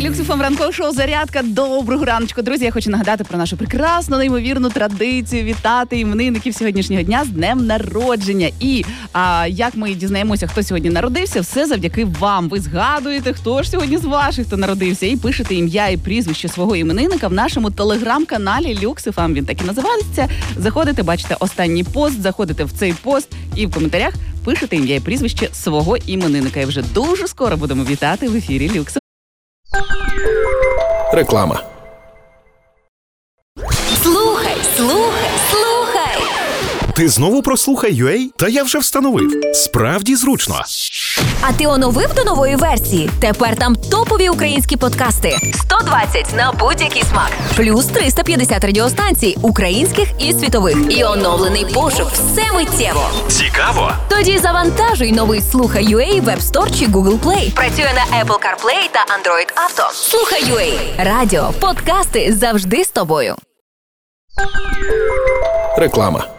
Люкс.ФМ ранкове шоу «Зарядка». Доброго раночку, друзі. Я хочу нагадати про нашу прекрасну, неймовірну традицію вітати іменинників сьогоднішнього дня з днем народження. І як ми дізнаємося, хто сьогодні народився, все завдяки вам. Ви згадуєте, хто ж сьогодні з ваших, хто народився, і пишете ім'я і прізвище свого іменинника в нашому телеграм-каналі Люкс.ФМ. Він так і називається. Заходите, бачите останній пост, заходите в цей пост і в коментарях пишете ім'я і прізвище свого іменинника. І вже дуже скоро будемо вітати в ефірі Люкс. Реклама. Слухай. Ти знову про Слухай.UA? Та я вже встановив. Справді зручно. А ти оновив до нової версії? Тепер там топові українські подкасти. 120 на будь-який смак. Плюс 350 радіостанцій українських і світових. І оновлений пошук. Все миттєво. Цікаво? Тоді завантажуй новий Слухай.UA в App Store чи Google Play. Працює на Apple CarPlay та Android Auto. Слухай.UA. Радіо, подкасти завжди з тобою. Реклама.